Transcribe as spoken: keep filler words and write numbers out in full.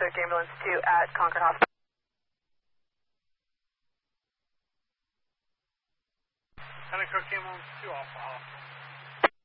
Cook Ambulance two at Concord Hospital. Henry Cook Ambulance two Alpha Hospital.